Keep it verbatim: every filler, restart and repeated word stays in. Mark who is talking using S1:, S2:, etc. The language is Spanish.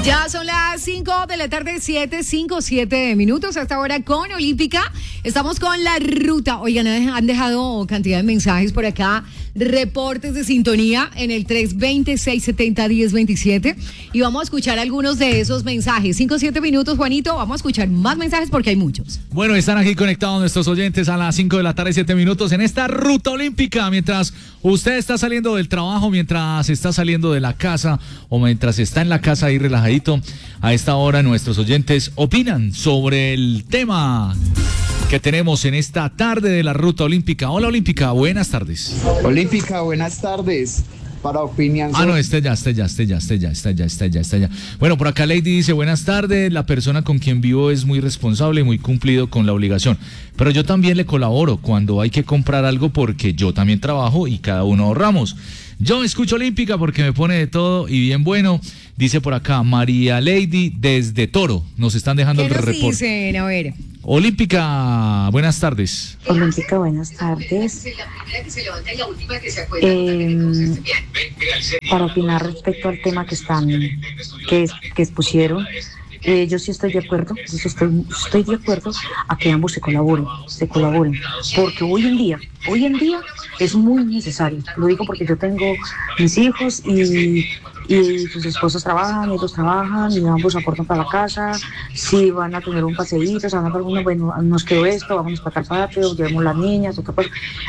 S1: Ya son las cinco de la tarde, siete, cinco, siete minutos. Hasta ahora con Olímpica. Estamos con la ruta. Oigan, han dejado cantidad de mensajes por acá, reportes de sintonía en el tres dos cero, seis siete cero, uno cero dos siete. Y vamos a escuchar algunos de esos mensajes. Cinco, siete minutos, Juanito. Vamos a escuchar más mensajes porque hay muchos.
S2: Bueno, están aquí conectados nuestros oyentes a las cinco de la tarde, siete minutos en esta ruta olímpica. Mientras usted está saliendo del trabajo, mientras está saliendo de la casa o mientras está en la casa ahí relajadito, a esta hora nuestros oyentes opinan sobre el tema que tenemos en esta tarde de la ruta olímpica. Hola Olímpica, buenas tardes.
S3: Olímpica, buenas tardes. Para opinión.
S2: Ah, no, este ya, este ya, este ya, este ya, este ya, este ya, este ya. Bueno, por acá Lady dice, buenas tardes, la persona con quien vivo es muy responsable y muy cumplido con la obligación. Pero yo también le colaboro cuando hay que comprar algo porque yo también trabajo y cada uno ahorramos. Yo escucho Olímpica porque me pone de todo y bien bueno. Dice por acá María Lady desde Toro. Nos están dejando el reporte. ¿Qué nos
S1: dicen? A ver.
S2: Olímpica, buenas tardes.
S4: Olímpica, buenas tardes. Eh, para opinar respecto al tema que están, que, que expusieron, eh, yo sí estoy de acuerdo, yo sí estoy, estoy de acuerdo a que ambos se colaboren, se colaboren, porque hoy en día, hoy en día es muy necesario. Lo digo porque yo tengo mis hijos y y sus esposos trabajan, ellos trabajan y ambos aportan para la casa. Si van a tener un paseíto, se van a dar uno, bueno, nos quedó esto, vamos para tal patio, llevemos las niñas, otra cosa.